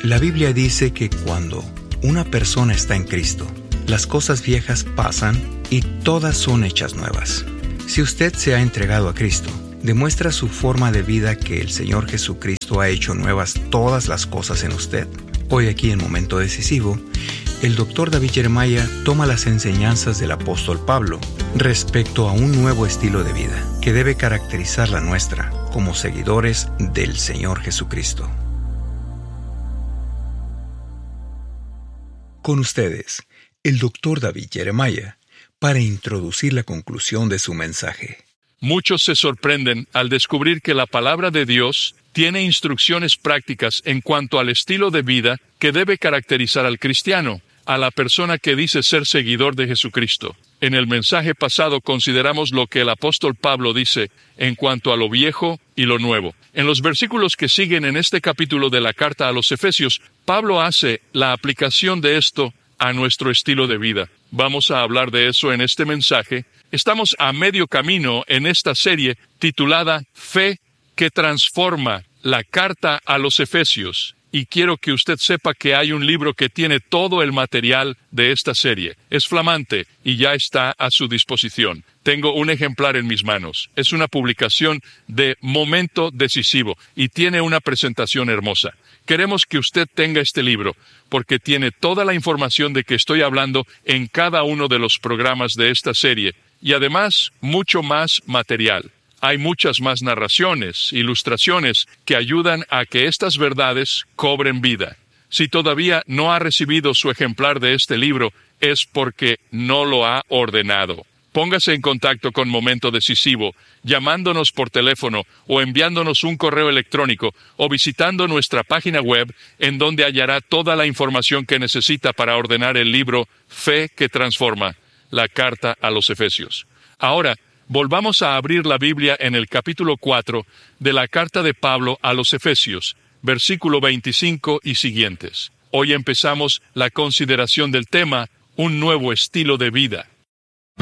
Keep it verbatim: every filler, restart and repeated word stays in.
La Biblia dice que cuando una persona está en Cristo, las cosas viejas pasan y todas son hechas nuevas. Si usted se ha entregado a Cristo, ¿demuestra su forma de vida que el Señor Jesucristo ha hecho nuevas todas las cosas en usted? Hoy aquí en Momento Decisivo, el doctor David Jeremiah toma las enseñanzas del apóstol Pablo respecto a un nuevo estilo de vida que debe caracterizar la nuestra como seguidores del Señor Jesucristo. Con ustedes, el doctor David Jeremiah, para introducir la conclusión de su mensaje. Muchos se sorprenden al descubrir que la palabra de Dios tiene instrucciones prácticas en cuanto al estilo de vida que debe caracterizar al cristiano, a la persona que dice ser seguidor de Jesucristo. En el mensaje pasado consideramos lo que el apóstol Pablo dice en cuanto a lo viejo y lo nuevo. En los versículos que siguen en este capítulo de la carta a los Efesios, Pablo hace la aplicación de esto a nuestro estilo de vida. Vamos a hablar de eso en este mensaje. Estamos a medio camino en esta serie titulada Fe que transforma, la carta a los Efesios. Y quiero que usted sepa que hay un libro que tiene todo el material de esta serie. Es flamante y ya está a su disposición. Tengo un ejemplar en mis manos. Es una publicación de Momento Decisivo y tiene una presentación hermosa. Queremos que usted tenga este libro porque tiene toda la información de que estoy hablando en cada uno de los programas de esta serie y además mucho más material. Hay muchas más narraciones, ilustraciones que ayudan a que estas verdades cobren vida. Si todavía no ha recibido su ejemplar de este libro, es porque no lo ha ordenado. Póngase en contacto con Momento Decisivo, llamándonos por teléfono o enviándonos un correo electrónico o visitando nuestra página web en donde hallará toda la información que necesita para ordenar el libro Fe que Transforma, la carta a los Efesios. Ahora, volvamos a abrir la Biblia en el capítulo cuatro de la carta de Pablo a los Efesios, versículo veinticinco y siguientes. Hoy empezamos la consideración del tema, un nuevo estilo de vida.